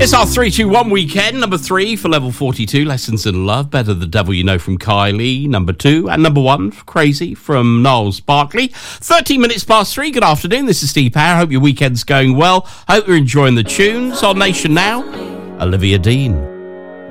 It's our 3-2-1 weekend. Number 3 for Level 42, Lessons in Love, Better the Devil You Know from Kylie. Number 2 and number 1, Crazy from Niles Barkley. 13 minutes past 3. Good afternoon. This is Steve Power. Hope your weekend's going well. Hope you're enjoying the tunes on Nation Now. Olivia Dean.